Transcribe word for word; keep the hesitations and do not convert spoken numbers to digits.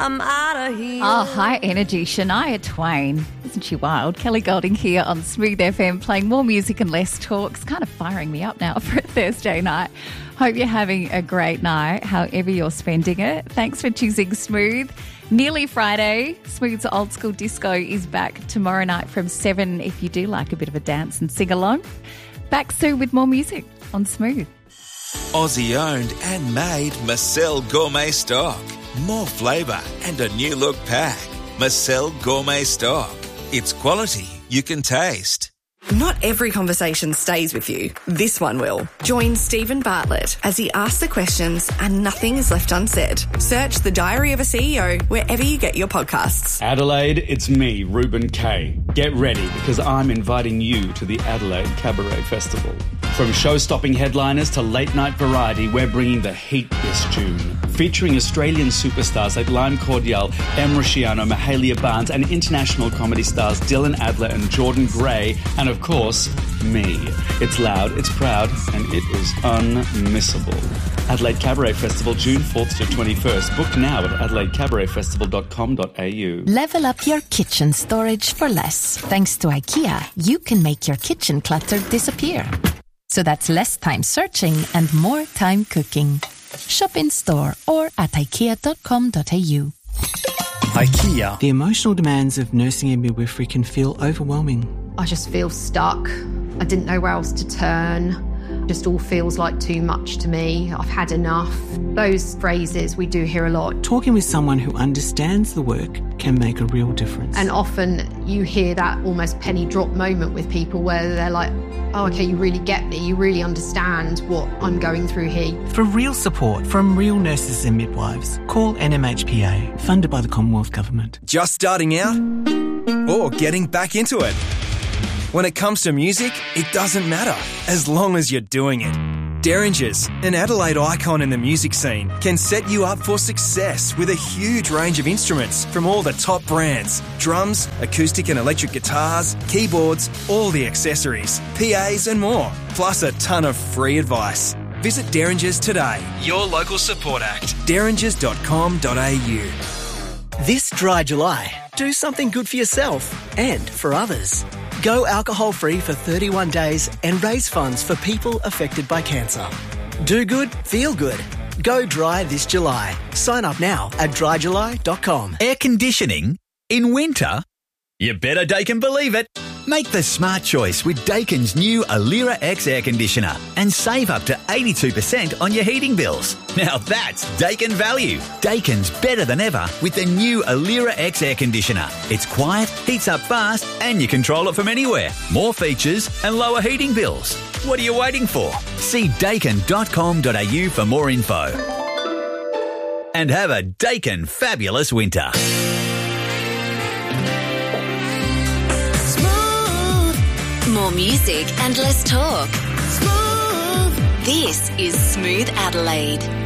I'm out of here. Oh, high energy. Shania Twain. Isn't she wild? Kelly Golding here on Smooth F M, playing more music and less talk. It's kind of firing me up now for a Thursday night. Hope you're having a great night, however you're spending it. Thanks for choosing Smooth. Nearly Friday. Smooth's Old School Disco is back tomorrow night from seven if you do like a bit of a dance and sing along. Back soon with more music on Smooth. Aussie owned and made Marcel Gourmet Stock. More flavour and a new look pack. Marcel Gourmet Stock. It's quality you can taste. Not every conversation stays with you. This one will. Join Stephen Bartlett as he asks the questions and nothing is left unsaid. Search The Diary of a C E O wherever you get your podcasts. Adelaide, it's me, Ruben Kay. Get ready because I'm inviting you to the Adelaide Cabaret Festival. From show-stopping headliners to late-night variety, we're bringing the heat this June. Featuring Australian superstars like Lime Cordial, Em Rusciano, Mahalia Barnes, and international comedy stars Dylan Adler and Jordan Gray, and of course, me. It's loud, it's proud, and it is unmissable. Adelaide Cabaret Festival, June fourth to twenty-first. Book now at adelaide cabaret festival dot com dot a u. Level up your kitchen storage for less. Thanks to IKEA, you can make your kitchen clutter disappear. So that's less time searching and more time cooking. Shop in store or at ikea dot com dot a u. IKEA. The emotional demands of nursing and midwifery can feel overwhelming. I just feel stuck. I didn't know where else to turn. Just all feels like too much to me. I've had enough. Those phrases we do hear a lot. Talking with someone who understands the work can make a real difference. And often you hear that almost penny drop moment with people where they're like, oh, okay, you really get me. You really understand what I'm going through here. For real support from real nurses and midwives, call N M H P A, funded by the Commonwealth Government. Just starting out or getting back into it? When it comes to music, it doesn't matter, as long as you're doing it. Derringers, an Adelaide icon in the music scene, can set you up for success with a huge range of instruments from all the top brands. Drums, acoustic and electric guitars, keyboards, all the accessories, P As and more, plus a ton of free advice. Visit Derringers today, your local support act, derringers dot com dot a u. This dry July, do something good for yourself and for others. Go alcohol-free for thirty-one days and raise funds for people affected by cancer. Do good, feel good. Go dry this July. Sign up now at dry july dot com. Air conditioning in winter? You better Daikin believe it. Make the smart choice with Daikin's new Alira X air conditioner and save up to eighty-two percent on your heating bills. Now that's Daikin value. Daikin's better than ever with the new Alira X air conditioner. It's quiet, heats up fast, and you control it from anywhere. More features and lower heating bills. What are you waiting for? See daikin dot com dot a u for more info. And have a Daikin fabulous winter. More music and less talk. Smooth. This is Smooth Adelaide.